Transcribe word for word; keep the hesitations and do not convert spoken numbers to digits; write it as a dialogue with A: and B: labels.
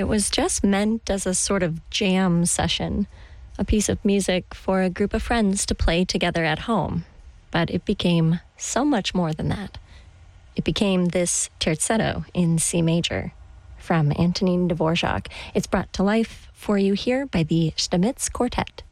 A: it was just meant as a sort of jam session, a piece of music for a group of friends to play together at home. But it became so much more than that. It became this terzetto in C major from Antonin Dvorak. It's brought to life for you here by the Stamitz Quartet.